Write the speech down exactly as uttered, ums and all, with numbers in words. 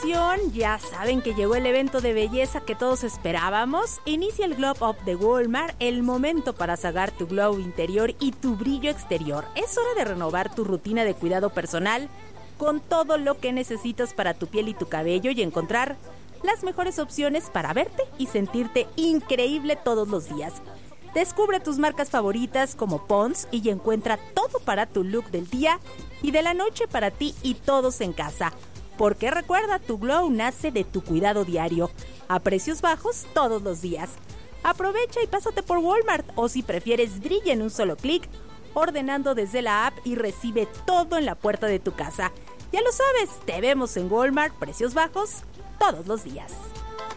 ocasión, ya saben que llegó el evento de belleza que todos esperábamos. Inicia el Glow Up de Walmart, el momento para sacar tu glow interior y tu brillo exterior. Es hora de renovar tu rutina de cuidado personal con todo lo que necesitas para tu piel y tu cabello y encontrar las mejores opciones para verte y sentirte increíble todos los días. Descubre tus marcas favoritas como Pond's y encuentra todo para tu look del día y de la noche para ti y todos en casa. Porque recuerda, tu glow nace de tu cuidado diario, a precios bajos todos los días. Aprovecha y pásate por Walmart, o si prefieres, brilla en un solo clic, ordenando desde la app y recibe todo en la puerta de tu casa. Ya lo sabes, te vemos en Walmart, precios bajos todos los días.